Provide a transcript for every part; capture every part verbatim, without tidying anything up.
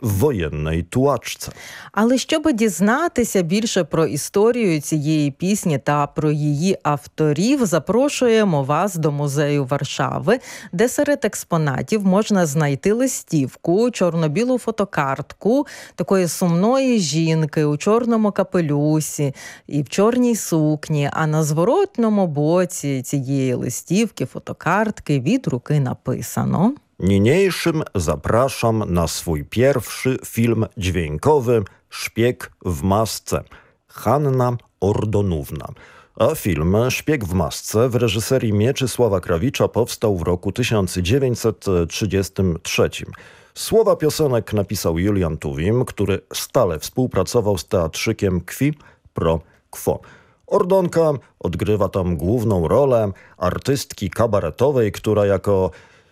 wojennej tułaczce. Але щоб дізнатися більше про історію цієї пісні та про її авторів, запрошуємо вас до музею Варшави, де серед експонатів можна знайти листівку, чорно-білу фотокартку такої сумної жінки у чорному капелюсі і в чорній сукні, а на зворотному боці цієї листівки, фотокартки від руки написано: Niniejszym zapraszam na swój pierwszy film dźwiękowy Szpieg w masce. Hanna Ordonówna. A film Szpieg w masce w reżyserii Mieczysława Krawicza powstał w roku tysiąc dziewięćset trzydziestym trzecim. Słowa piosenek napisał Julian Tuwim, który stale współpracował z teatrzykiem Qui pro Quo. Ordonka odgrywa tam główną rolę artystki kabaretowej, która jako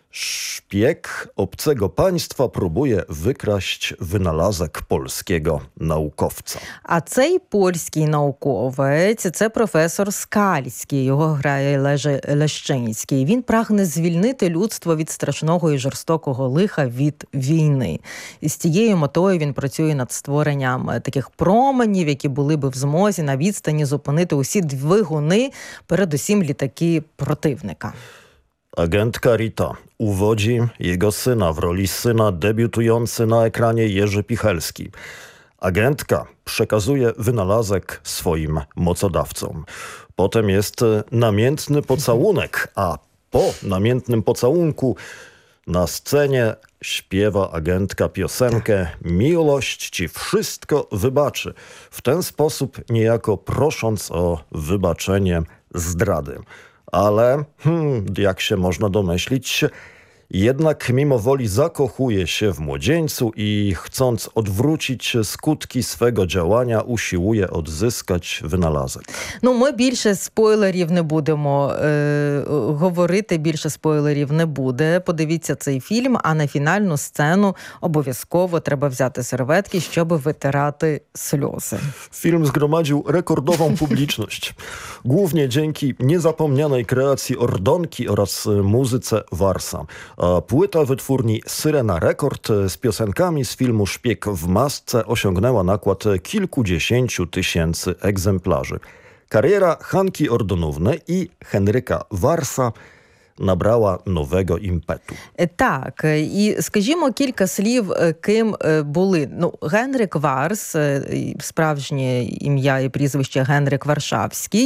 szpieg obcego państwa próbuje wykraść wynalazek polskiego naukowca. А цей польський науковець – це професор Скальський, його грає Леже Лещинський. Він прагне звільнити людство від страшного і жорстокого лиха від війни. І з цією метою він працює над створенням таких променів, які були би в змозі на відстані зупинити усі двигуни, передусім літаки противника. Agentka Rita uwodzi jego syna w roli syna debiutujący na ekranie Jerzy Pichelski. Agentka przekazuje wynalazek swoim mocodawcom. Potem jest namiętny pocałunek, a po namiętnym pocałunku na scenie śpiewa agentka piosenkę Miłość ci wszystko wybaczy. W ten sposób niejako prosząc o wybaczenie zdrady. Ale, hmm, jak się można domyślić, jednak mimo woli zakochuje się w młodzieńcu i chcąc odwrócić skutki swego działania, usiłuje odzyskać wynalazek. Ну, ми більше спойлерів не будемо е, говорити, більше спойлерів не буде. Подивіться цей фільм, а на фінальну сцену обов'язково треба взяти серветки, щоб витирати сльози. Film zgromadził rekordową publiczność. Głównie dzięki niezapomnianej kreacji Ordonki oraz muzyce Warsa. A płyta wytwórni Syrena Rekord z piosenkami z filmu Szpieg w masce osiągnęła nakład kilkudziesięciu tysięcy egzemplarzy. Kariera Hanki Ordonówny i Henryka Warsa набрала нового імпету. Так, і скажімо кілька слів, ким були. Ну, Генрик Варс, справжнє ім'я і прізвище Генрик Варшавський,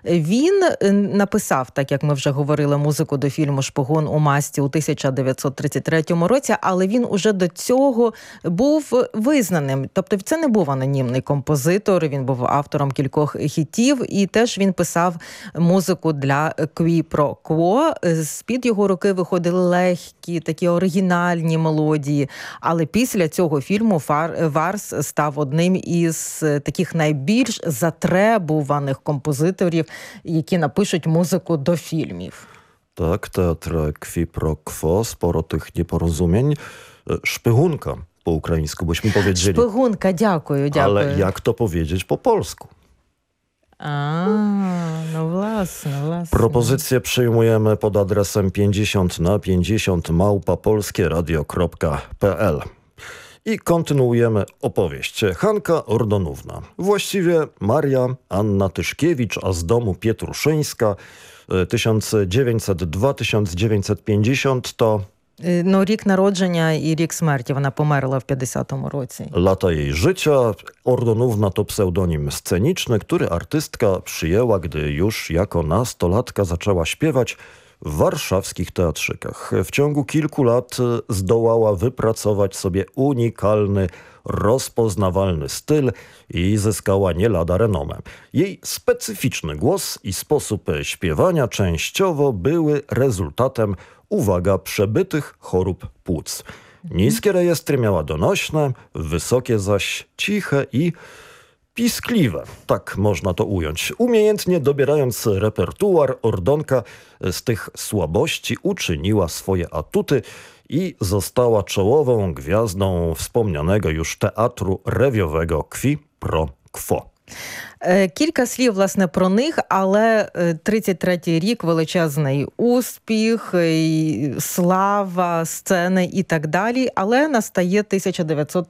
він написав, так як ми вже говорили, музику до фільму «Шпигун у масці» у тисяча дев'ятсот тридцять третьому році, але він уже до цього був визнаним. Тобто це не був анонімний композитор, він був автором кількох хітів, і теж він писав музику для Qui pro Quo. З-під його руки виходили легкі, такі оригінальні мелодії. Але після цього фільму Варс став одним із таких найбільш затребуваних композиторів, які напишуть музику до фільмів. Tak, teatr Qui pro Quo, sporo tych nieporozumień. Szpygunka po ukraińsku, byśmy powiedzieli. Szpygunka, dziękuję, dziękuję. Ale jak to powiedzieć po polsku? A, no właśnie, właśnie. Propozycje przyjmujemy pod adresem pięćdziesiąt na pięćdziesiąt małpa polskieradio kropka p l. I kontynuujemy opowieść. Hanka Ordonówna. Właściwie Maria Anna Tyszkiewicz, a z domu Pietruszyńska, tysiąc dziewięćset dwa do tysiąc dziewięćset pięćdziesiąt to... Ну, рік народження і рік смерті. Вона померла в п'ятдесятому році. Lata jej życia. Ordonówna to pseudonim sceniczny, który artystka przyjęła, gdy już jako nastolatka zaczęła śpiewać w warszawskich teatrzykach. W ciągu kilku lat zdołała wypracować sobie unikalny, rozpoznawalny styl i zyskała nie lada renomę. Jej specyficzny głos i sposób śpiewania częściowo były rezultatem, uwaga, przebytych chorób płuc. Niskie rejestry miała donośne, wysokie zaś ciche i piskliwe. Tak można to ująć. Umiejętnie dobierając repertuar, Ordonka z tych słabości uczyniła swoje atuty i została czołową gwiazdą wspomnianego już teatru rewiowego Qui pro Quo. Кілька слів, власне, про них, але тридцять третій рік – величезний успіх, слава, сцени і так далі. Але настає тисяча дев'ятсот